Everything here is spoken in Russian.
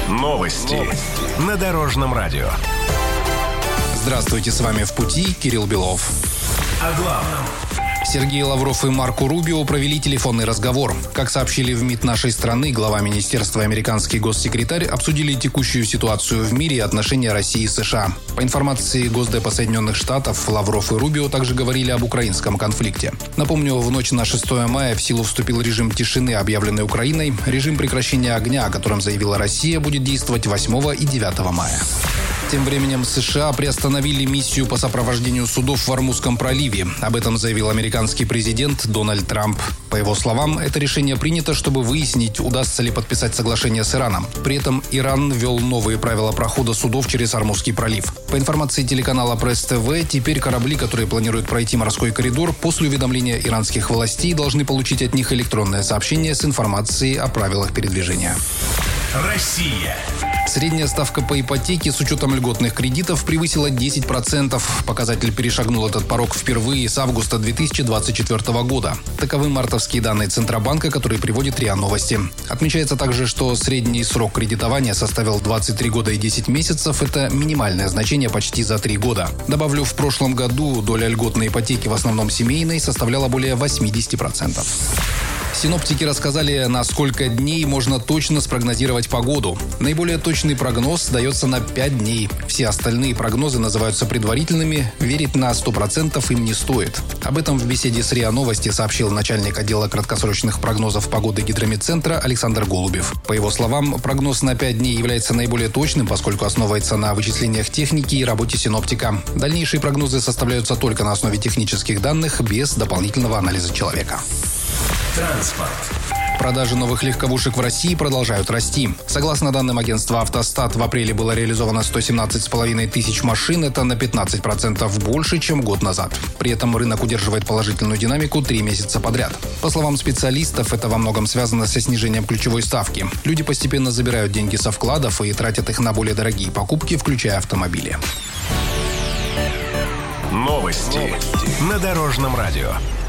Новости на Дорожном радио. Здравствуйте, с вами «В пути» Кирилл Белов. О главном. Сергей Лавров и Марко Рубио провели телефонный разговор. Как сообщили в МИД нашей страны, глава министерства и американский госсекретарь обсудили текущую ситуацию в мире и отношения России и США. По информации Госдепа Соединенных Штатов, Лавров и Рубио также говорили об украинском конфликте. Напомню, в ночь на 6 мая в силу вступил режим тишины, объявленный Украиной. Режим прекращения огня, о котором заявила Россия, будет действовать 8 и 9 мая. Тем временем США приостановили миссию по сопровождению судов в Ормузском проливе. Об этом заявил американский президент Дональд Трамп. По его словам, это решение принято, чтобы выяснить, удастся ли подписать соглашение с Ираном. При этом Иран ввел новые правила прохода судов через Ормузский пролив. По информации телеканала Пресс ТВ, теперь корабли, которые планируют пройти морской коридор, после уведомления иранских властей должны получить от них электронное сообщение с информацией о правилах передвижения. Россия. Средняя ставка по ипотеке с учетом льготных кредитов превысила 10%. Показатель перешагнул этот порог впервые с августа 2024 года. Таковы мартовские данные Центробанка, которые приводит РИА Новости. Отмечается также, что средний срок кредитования составил 23 года и 10 месяцев. Это минимальное значение почти за 3 года. Добавлю, в прошлом году доля льготной ипотеки, в основном семейной, составляла более 80%. Синоптики рассказали, на сколько дней можно точно спрогнозировать погоду. Наиболее точный прогноз дается на 5 дней. Все остальные прогнозы называются предварительными, верить на 100% им не стоит. Об этом в беседе с РИА Новости сообщил начальник отдела краткосрочных прогнозов погоды Гидромедцентра Александр Голубев. По его словам, прогноз на 5 дней является наиболее точным, поскольку основывается на вычислениях техники и работе синоптика. Дальнейшие прогнозы составляются только на основе технических данных, без дополнительного анализа человека. Транспорт. Продажи новых легковушек в России продолжают расти. Согласно данным агентства «Автостат», в апреле было реализовано 117,5 тысяч машин. Это на 15% больше, чем год назад. При этом рынок удерживает положительную динамику 3 месяца подряд. По словам специалистов, это во многом связано со снижением ключевой ставки. Люди постепенно забирают деньги со вкладов и тратят их на более дорогие покупки, включая автомобили. Новости на Дорожном радио.